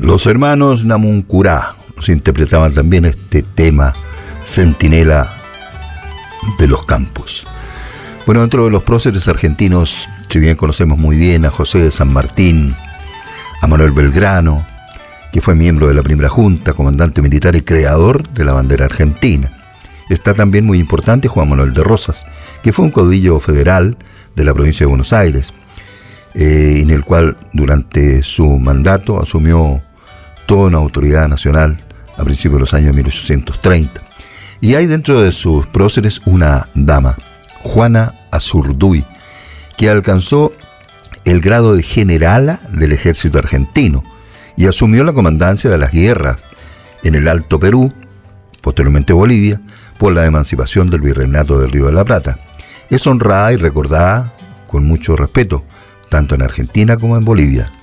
Los hermanos Namuncurá nos interpretaban también este tema, Centinela de los Campos. Bueno, dentro de los próceres argentinos, si bien conocemos muy bien a José de San Martín, a Manuel Belgrano, que fue miembro de la primera junta, comandante militar y creador de la bandera argentina. Está también muy importante Juan Manuel de Rosas, que fue un caudillo federal de la provincia de Buenos Aires, en el cual durante su mandato asumió toda una autoridad nacional a principios de los años 1830. Y hay dentro de sus próceres una dama, Juana Azurduy, que alcanzó el grado de generala del ejército argentino y asumió la comandancia de las guerras en el Alto Perú, posteriormente Bolivia, por la emancipación del virreinato del Río de la Plata. Es honrada y recordada con mucho respeto, tanto en Argentina como en Bolivia.